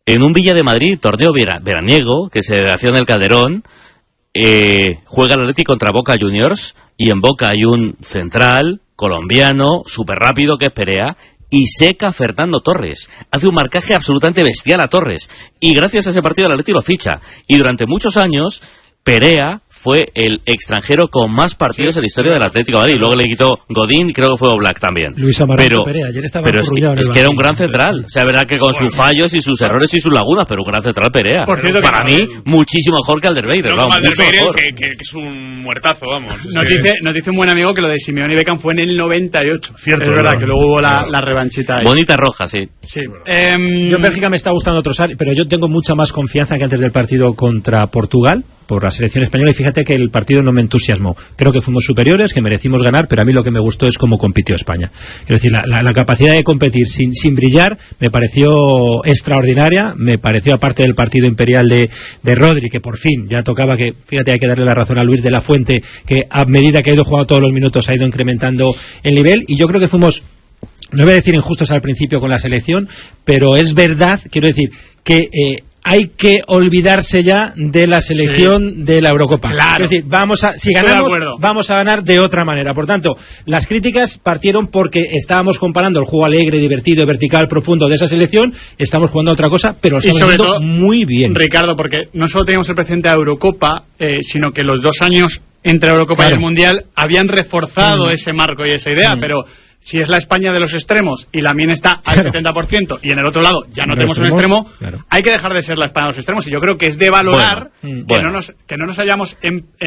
en un Villa de Madrid, torneo veraniego, que se hacía en el Calderón, juega el Atleti contra Boca Juniors, y en Boca hay un central colombiano, súper rápido, que es Perea, y seca a Fernando Torres. Hace un marcaje absolutamente bestial a Torres. Y gracias a ese partido el Atleti lo ficha. Y durante muchos años, Perea fue el extranjero con más partidos en la historia del Atlético de Madrid. Luego le quitó Godín y creo que fue Oblak también. Luis Amaranto Perea, ayer estaba pero es que era un gran central. O sea, es verdad que con sus fallos y sus errores y sus lagunas, pero un gran central Perea. Por cierto, para mí, muchísimo mejor que Alderweireld. No, mucho mejor. Que es un muertazo, vamos. Nos dice un buen amigo que lo de Simeone y Beckham fue en el 98. Cierto, es verdad que luego hubo la revanchita ahí. Bonita roja, sí. Sí. Yo en Bélgica me está gustando otros, pero yo tengo mucha más confianza que antes del partido contra Portugal por la selección española, y fíjate que el partido no me entusiasmó. Creo que fuimos superiores, que merecimos ganar, pero a mí lo que me gustó es cómo compitió España. Quiero decir, la capacidad de competir sin brillar me pareció extraordinaria. Me pareció, aparte del partido imperial de Rodri, que por fin ya tocaba, que fíjate, hay que darle la razón a Luis de la Fuente, que a medida que ha ido jugando todos los minutos ha ido incrementando el nivel, y yo creo que fuimos, no voy a decir injustos al principio con la selección, pero es verdad, quiero decir, que hay que olvidarse ya de la selección de la Eurocopa. Claro. Es decir, si ganamos, vamos a ganar de otra manera. Por tanto, las críticas partieron porque estábamos comparando el juego alegre, divertido, vertical, profundo de esa selección. Estamos jugando a otra cosa, pero lo estamos haciendo muy bien. Ricardo, porque no solo teníamos el precedente de Eurocopa, sino que los 2 años entre la Eurocopa y el Mundial habían reforzado ese marco y esa idea, pero si es la España de los extremos y Lamine está al 70% y en el otro lado ya no tenemos un extremo, hay que dejar de ser la España de los extremos. Y yo creo que es de valorar que no nos hayamos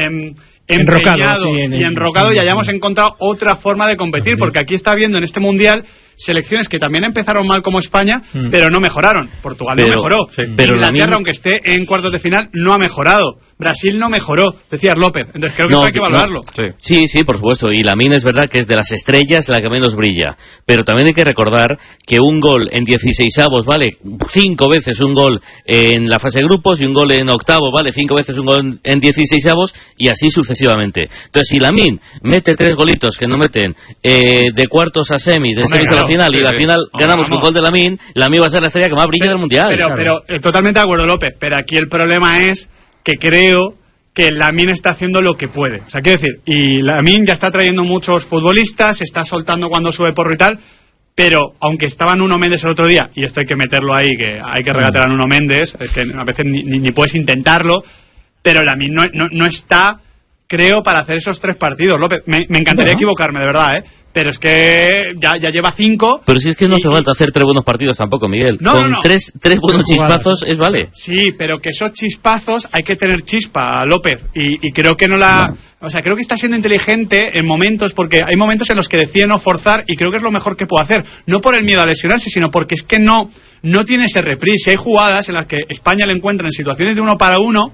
empeñado y enrocado y hayamos encontrado otra forma de competir, porque aquí está habiendo en este Mundial selecciones que también empezaron mal como España, pero no mejoraron. Portugal no mejoró. Pero Inglaterra, aunque esté en cuartos de final, no ha mejorado. Brasil no mejoró, decía López. Entonces creo que hay que valorarlo. Sí, por supuesto. Y Lamine es verdad que es de las estrellas la que menos brilla. Pero también hay que recordar que un gol en 16avos vale 5 veces un gol en la fase de grupos, y un gol en octavos vale 5 veces un gol en 16avos, y así sucesivamente. Entonces, si Lamine mete 3 golitos que no meten de cuartos a semis, de semis a la final, y la final ganamos con gol de Lamine va a ser la estrella que más brilla del Mundial. Pero totalmente de acuerdo, López. Pero aquí el problema es que creo que Lamine está haciendo lo que puede. O sea, quiero decir, y Lamine ya está trayendo muchos futbolistas, se está soltando cuando sube porro y tal, pero aunque estaba Nuno Méndez el otro día, y esto hay que meterlo ahí, que hay que regatear a Nuno Méndez, es que a veces ni puedes intentarlo, pero Lamine no está, creo, para hacer esos 3 partidos. López, me encantaría equivocarme, de verdad, pero es que ya lleva 5. Pero si es que no hace falta hacer 3 buenos partidos tampoco, Miguel. Con 3 buenos chispazos vale. Sí, pero que esos chispazos hay que tener chispa, López. Y creo que o sea, creo que está siendo inteligente en momentos, porque hay momentos en los que decide no forzar, y creo que es lo mejor que puede hacer. No por el miedo a lesionarse, sino porque es que no tiene ese reprise. Hay jugadas en las que España le encuentra en situaciones de 1 para 1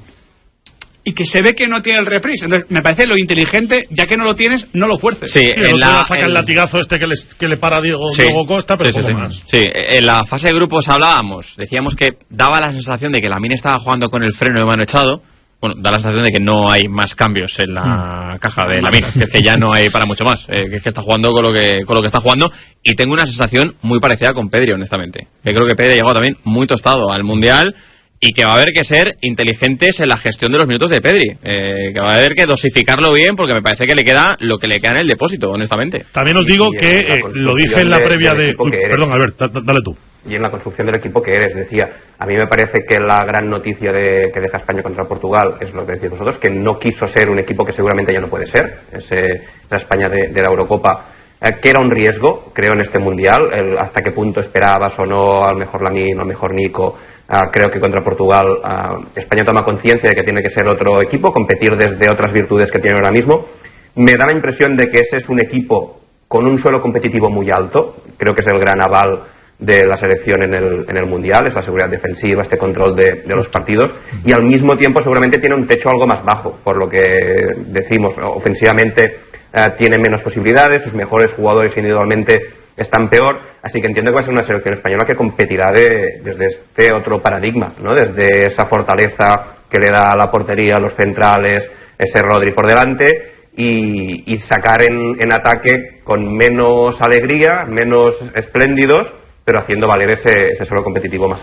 y que se ve que no tiene el reprise. Entonces, me parece lo inteligente, ya que no lo tienes, no lo fuerces. Sí, saca el latigazo que le para Diego Costa, pero poco más. Sí, en la fase de grupos decíamos que daba la sensación de que Lamine estaba jugando con el freno de mano echado. Bueno, da la sensación de que no hay más cambios en la caja de Lamine, que ya no hay para mucho más, que es que está jugando con lo que está jugando, y tengo una sensación muy parecida con Pedri, honestamente. Que creo que Pedri ha llegado también muy tostado al Mundial, y que va a haber que ser inteligentes en la gestión de los minutos de Pedri, que va a haber que dosificarlo bien, porque me parece que le queda lo que le queda en el depósito, honestamente. También os digo que lo dije en la previa de... Perdón, Albert, dale tú. Y en la construcción del equipo que eres, decía, a mí me parece que la gran noticia que deja España contra Portugal es lo que decís vosotros, que no quiso ser un equipo que seguramente ya no puede ser, la España de la Eurocopa, que era un riesgo, creo, en este Mundial, hasta qué punto esperabas o no, a lo mejor Lamine, a lo mejor Nico. Creo que contra Portugal España toma conciencia de que tiene que ser otro equipo, competir desde otras virtudes que tiene ahora mismo. Me da la impresión de que ese es un equipo con un suelo competitivo muy alto. Creo que es el gran aval de la selección en el Mundial, es la seguridad defensiva, este control de los partidos, y al mismo tiempo seguramente tiene un techo algo más bajo, por lo que decimos, ofensivamente tiene menos posibilidades, sus mejores jugadores individualmente están peor, así que entiendo que va a ser una selección española que competirá desde este otro paradigma, ¿no? Desde esa fortaleza que le da la portería, los centrales, ese Rodri por delante, y sacar en ataque con menos alegría, menos espléndidos, pero haciendo valer ese suelo competitivo más